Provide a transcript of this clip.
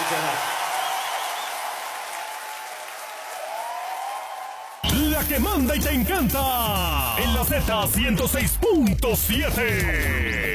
La que manda y te encanta. En la Z 106.7.